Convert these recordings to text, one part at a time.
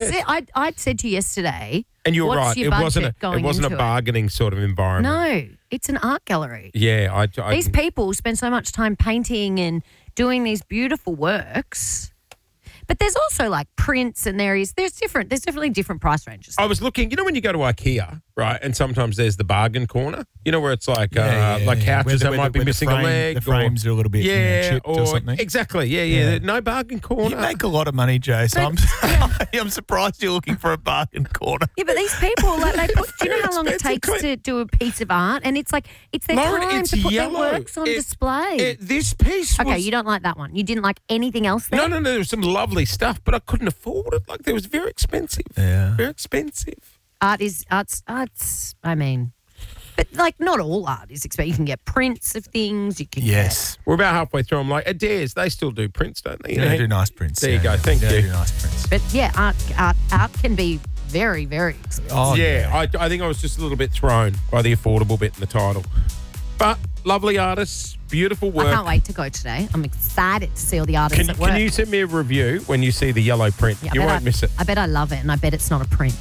I said to you yesterday, And you're what's right. your It budget wasn't going a into bargaining sort of environment. No, it's an art gallery. Yeah, These people spend so much time painting and doing these beautiful works. But there's also like prints and there's definitely different price ranges. I was looking, when you go to IKEA, right, and sometimes there's the bargain corner, where it's like couches that might be missing a leg. The frames are a little bit chipped or something. Exactly, yeah. No bargain corner. You make a lot of money, Jay, so I'm surprised you're looking for a bargain corner. Yeah, but these people, they put, do you know how long it takes to do a piece of art? And it's like, it's their time to put their works on display. This piece Okay, you don't like that one. You didn't like anything else there? No, there was some lovely stuff, but I couldn't afford it. Like, it was very expensive. Yeah. Very expensive. Art's, I mean, but like not all art is expensive. You can get prints of things. You can We're about halfway through. I'm like, Adair's, they still do prints, don't they? They do nice prints. There you go. Thank you. They do nice prints. But yeah, art can be very, very expensive. Oh, yeah. I think I was just a little bit thrown by the affordable bit in the title. But lovely artists, beautiful work. I can't wait to go today. I'm excited to see all the artists at work. Can you send me a review when you see the yellow print? Yeah, you won't miss it. I bet I love it, and I bet it's not a print.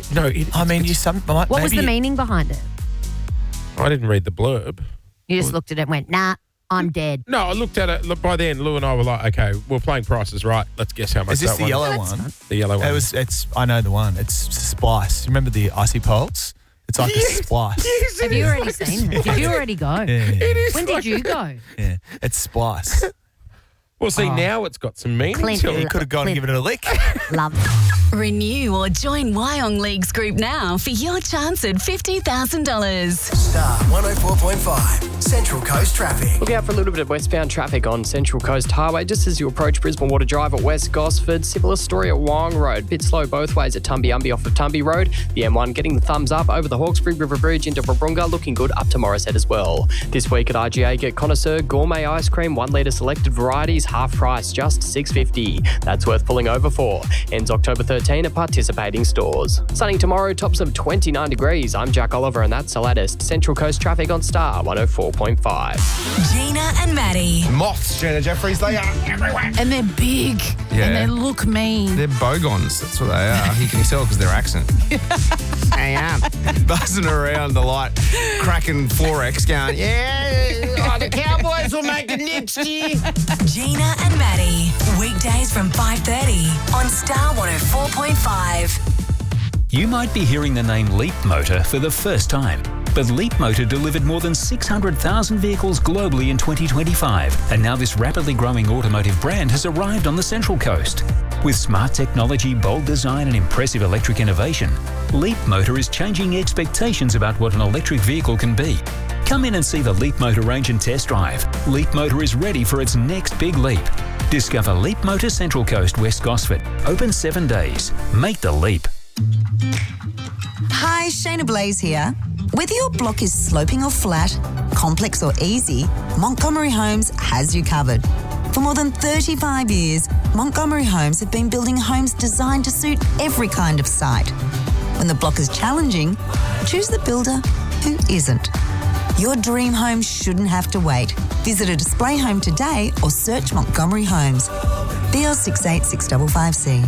What was the meaning behind it? I didn't read the blurb. You just looked at it and went, nah, I'm dead. No, I looked at it. Look, by then, Lou and I were like, okay, we're playing Prices Right. Let's guess how much Is this that the one yellow is. one? The yellow one. I know the one. It's Splice. Remember the Icy Pulse? It's like a Splice. Yes, have you already seen it? Did you already go? Yeah. It is When did you go? Yeah, it's Splice. Well, see, now it's got some meaning to it. You could have gone and given it a lick. Love. Renew or join Wyong Leagues Group now for your chance at $50,000. Star 104.5, Central Coast Traffic. Look out for a little bit of westbound traffic on Central Coast Highway just as you approach Brisbane Water Drive at West Gosford. Similar story at Wyong Road. Bit slow both ways at Tumby off of Tumby Road. The M1 getting the thumbs up over the Hawkesbury River Bridge into Wahroonga, looking good up to Morisset as well. This week at IGA, get Connoisseur Gourmet Ice Cream, 1 litre selected varieties, half price, just $6.50. That's worth pulling over for. Ends October 13 at participating stores. Sunny tomorrow, tops of 29 degrees. I'm Jack Oliver and that's the latest Central Coast traffic on Star 104.5. Gina and Maddie. Moths, Jenna Jeffries, they are everywhere. And they're big. Yeah. And they look mean. They're bogons, that's what they are. You can tell because their accent. I am. Buzzing around the light, cracking Florex going, the Cowboys will make it next year. Gina and Maddie. Weekdays from 5:30 on Star 104.5. You might be hearing the name Leap Motor for the first time. But Leap Motor delivered more than 600,000 vehicles globally in 2025. And now this rapidly growing automotive brand has arrived on the Central Coast. With smart technology, bold design and impressive electric innovation, Leap Motor is changing expectations about what an electric vehicle can be. Come in and see the Leap Motor range and test drive. Leap Motor is ready for its next big leap. Discover Leap Motor Central Coast, West Gosford. Open 7 days. Make the leap. Hi, Shayna Blaze here. Whether your block is sloping or flat, complex or easy, Montgomery Homes has you covered. For more than 35 years, Montgomery Homes have been building homes designed to suit every kind of site. When the block is challenging, choose the builder who isn't. Your dream home shouldn't have to wait. Visit a display home today or search Montgomery Homes. BL 68655C.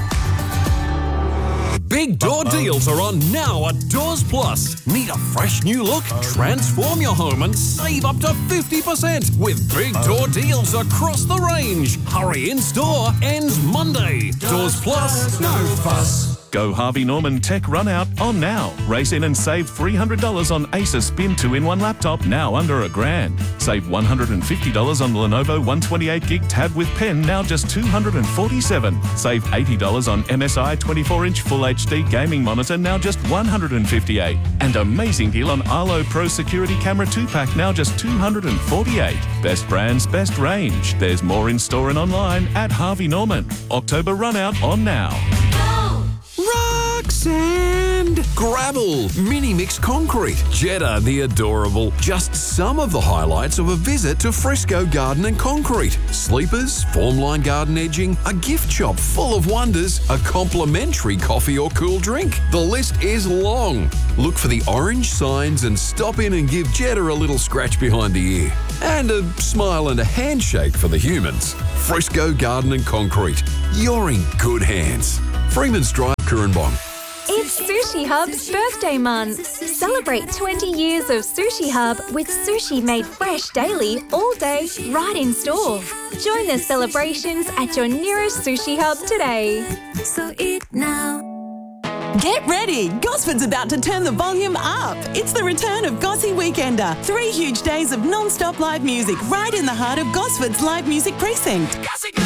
Big door deals are on now at Doors Plus. Need a fresh new look? Transform your home and save up to 50% with big door deals across the range. Hurry in store, ends Monday. Doors Plus, no fuss. Go Harvey Norman Tech Run Out on now. Race in and save $300 on Acer Spin 2-in-1 laptop, now under $1,000. Save $150 on Lenovo 128GB tab with pen, now just $247. Save $80 on MSI 24-inch Full HD gaming monitor, now just $158. And amazing deal on Arlo Pro Security Camera 2-pack, now just $248. Best brands, best range. There's more in store and online at Harvey Norman. October Run Out on now. Rock sand, gravel, mini mix concrete, Jetta the adorable. Just some of the highlights of a visit to Frisco Garden and Concrete. Sleepers, formline garden edging, a gift shop full of wonders, a complimentary coffee or cool drink. The list is long. Look for the orange signs and stop in and give Jetta a little scratch behind the ear. And a smile and a handshake for the humans. Frisco Garden and Concrete. You're in good hands. Freeman's Drive Cooranbong. It's Sushi Hub's birthday month. Celebrate 20 years of Sushi Hub with sushi made fresh daily, all day, right in store. Join the celebrations at your nearest Sushi Hub today. So eat now. Get ready! Gosford's about to turn the volume up. It's the return of Gossy Weekender. 3 huge days of non-stop live music right in the heart of Gosford's live music precinct.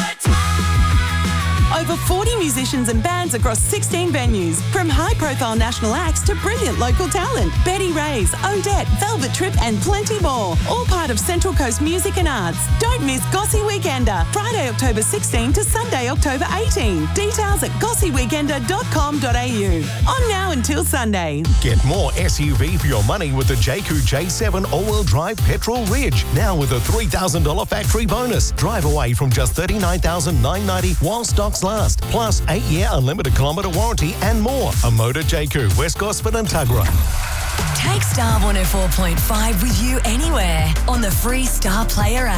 Over 40 musicians and bands across 16 venues, from high-profile national acts to brilliant local talent. Betty Ray's, Odette, Velvet Trip and plenty more. All part of Central Coast Music and Arts. Don't miss Gossy Weekender, Friday, October 16 to Sunday, October 18. Details at gossyweekender.com.au. On now until Sunday. Get more SUV for your money with the Jayco J7 all-wheel drive petrol Ridge. Now with a $3,000 factory bonus. Drive away from just $39,990 while stocks last. Plus 8-year unlimited kilometre warranty and more. A Motor Jayco, West Gosford and Tuggerah. Take Star 104.5 with you anywhere on the free Star Player app.